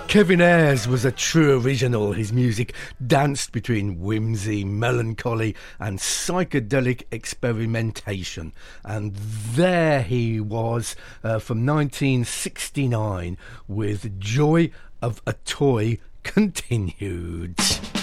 Kevin Ayres was a true original. His music danced between whimsy, melancholy and psychedelic experimentation. And there he was from 1969 with Joy of a Toy Continued.